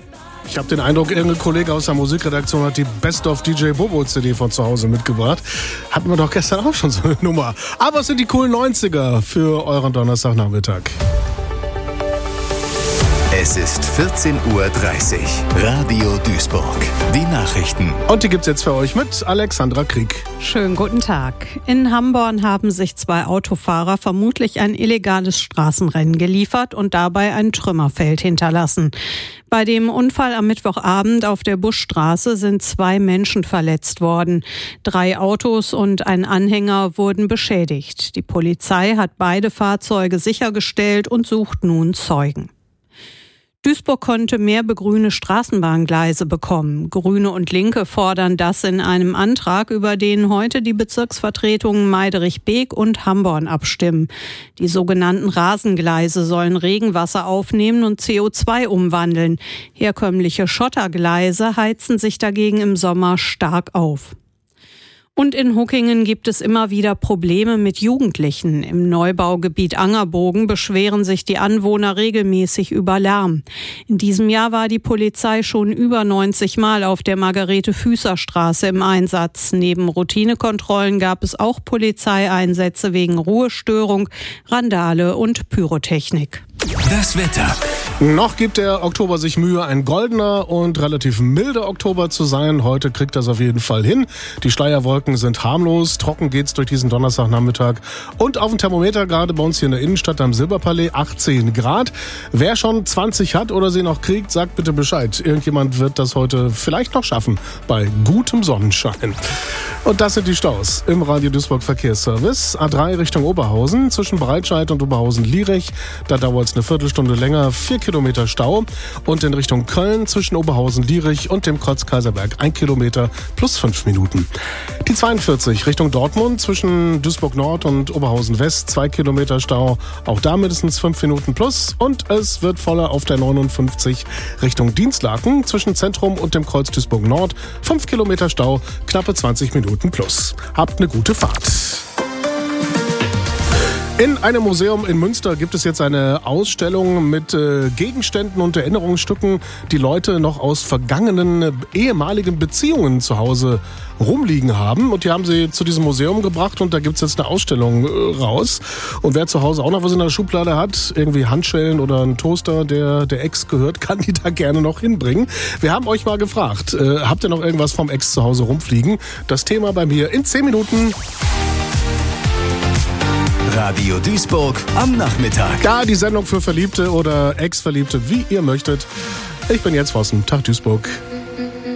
Ich habe den Eindruck, irgendein Kollege aus der Musikredaktion hat die Best of DJ Bobo CD von zu Hause mitgebracht. Hatten wir doch gestern auch schon so eine Nummer. Aber es sind die coolen 90er für euren Donnerstagnachmittag. Es ist 14:30 Uhr. Radio Duisburg. Die Nachrichten. Und die gibt's jetzt für euch mit Alexandra Krieg. Schönen guten Tag. In Hamborn haben sich 2 Autofahrer vermutlich ein illegales Straßenrennen geliefert und dabei ein Trümmerfeld hinterlassen. Bei dem Unfall am Mittwochabend auf der Buschstraße sind 2 Menschen verletzt worden. 3 Autos und ein Anhänger wurden beschädigt. Die Polizei hat beide Fahrzeuge sichergestellt und sucht nun Zeugen. Duisburg konnte mehr begrüne Straßenbahngleise bekommen. Grüne und Linke fordern das in einem Antrag, über den heute die Bezirksvertretungen Meiderich-Beek und Hamborn abstimmen. Die sogenannten Rasengleise sollen Regenwasser aufnehmen und CO2 umwandeln. Herkömmliche Schottergleise heizen sich dagegen im Sommer stark auf. Und in Huckingen gibt es immer wieder Probleme mit Jugendlichen. Im Neubaugebiet Angerbogen beschweren sich die Anwohner regelmäßig über Lärm. In diesem Jahr war die Polizei schon über 90 Mal auf der Margarete-Füßer-Straße im Einsatz. Neben Routinekontrollen gab es auch Polizeieinsätze wegen Ruhestörung, Randale und Pyrotechnik. Das Wetter. Noch gibt der Oktober sich Mühe, ein goldener und relativ milder Oktober zu sein. Heute kriegt das auf jeden Fall hin. Die Schleierwolken sind harmlos. Trocken geht's durch diesen Donnerstagnachmittag. Und auf dem Thermometer, gerade bei uns hier in der Innenstadt am Silberpalais, 18 Grad. Wer schon 20 hat oder sie noch kriegt, sagt bitte Bescheid. Irgendjemand wird das heute vielleicht noch schaffen. Bei gutem Sonnenschein. Und das sind die Staus im Radio Duisburg Verkehrsservice. A3 Richtung Oberhausen zwischen Breitscheid und Oberhausen-Lierich. Da dauert es eine Viertelstunde länger. 4 Kilometer Stau. Und in Richtung Köln zwischen Oberhausen-Lierich und dem Kreuz Kaiserberg 1 Kilometer plus 5 Minuten. Die 42 Richtung Dortmund zwischen Duisburg Nord und Oberhausen West 2 Kilometer Stau. Auch da mindestens 5 Minuten plus. Und es wird voller auf der 59 Richtung Dienstlaken zwischen Zentrum und dem Kreuz Duisburg Nord. 5 Kilometer Stau, knappe 20 Minuten plus. Habt eine gute Fahrt. In einem Museum in Münster gibt es jetzt eine Ausstellung mit Gegenständen und Erinnerungsstücken, die Leute noch aus vergangenen ehemaligen Beziehungen zu Hause rumliegen haben. Und die haben sie zu diesem Museum gebracht und da gibt es jetzt eine Ausstellung raus. Und wer zu Hause auch noch was in der Schublade hat, irgendwie Handschellen oder einen Toaster, der Ex gehört, kann die da gerne noch hinbringen. Wir haben euch mal gefragt, habt ihr noch irgendwas vom Ex zu Hause rumfliegen? Das Thema bei mir in 10 Minuten. Radio Duisburg am Nachmittag. Ja, die Sendung für Verliebte oder Ex-Verliebte, wie ihr möchtet. Ich bin Jens Vossen. Tag Duisburg.